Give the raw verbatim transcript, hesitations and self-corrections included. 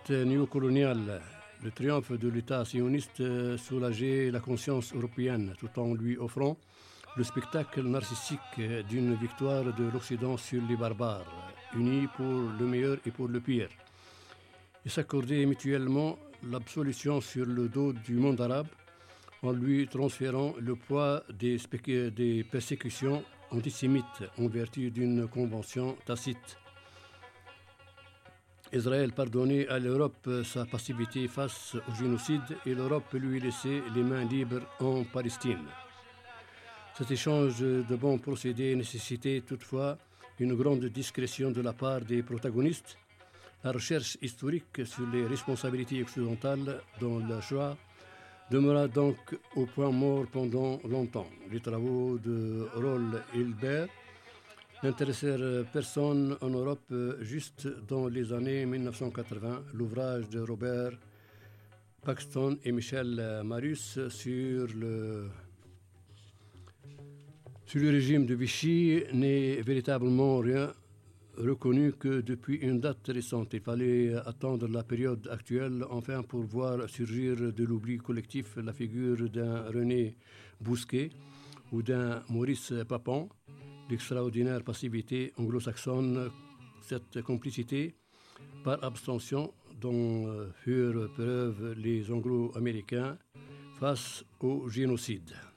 conquête néocoloniale, le triomphe de l'État sioniste soulageait la conscience européenne tout en lui offrant le spectacle narcissique d'une victoire de l'Occident sur les barbares, unis pour le meilleur et pour le pire. Ils s'accordaient mutuellement l'absolution sur le dos du monde arabe en lui transférant le poids des, spé- des persécutions antisémites en vertu d'une convention tacite. Israël pardonnait à l'Europe sa passivité face au génocide et l'Europe lui laissait les mains libres en Palestine. Cet échange de bons procédés nécessitait toutefois une grande discrétion de la part des protagonistes. La recherche historique sur les responsabilités occidentales dans le Shoah demeura donc au point mort pendant longtemps. Les travaux de Roll Hilbert n'intéressèrent personne en Europe juste dans les années mille neuf cent quatre-vingts. L'ouvrage de Robert Paxton et Michel Marius sur le, sur le régime de Vichy n'est véritablement rien reconnu que depuis une date récente. Il fallait attendre la période actuelle enfin pour voir surgir de l'oubli collectif la figure d'un René Bousquet ou d'un Maurice Papon. L'extraordinaire passivité anglo-saxonne, cette complicité par abstention dont furent preuve les anglo-américains face au génocide.